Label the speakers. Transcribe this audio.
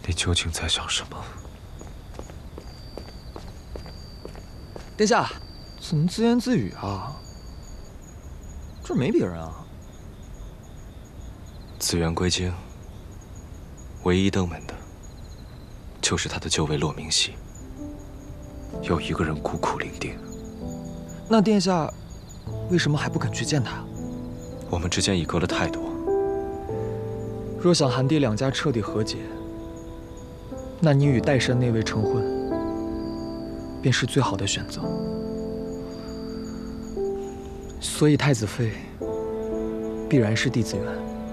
Speaker 1: 你究竟在想什么？
Speaker 2: 殿下，怎么自言自语啊？这儿没别人啊。
Speaker 1: 紫元归京，唯一登门的，就是他的旧尉骆明熙。有一个人孤苦伶仃。
Speaker 2: 那殿下为什么还不肯去见他？
Speaker 1: 我们之间已隔了太多。
Speaker 2: 若想韩帝两家彻底和解，那你与岱山那位成婚，便是最好的选择。所以太子妃必然是帝子元。